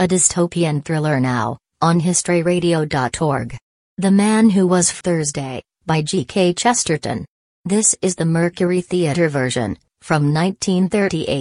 A dystopian thriller now, on historyradio.org. The Man Who Was Thursday, by G.K. Chesterton. This is the Mercury Theatre version, from 1938.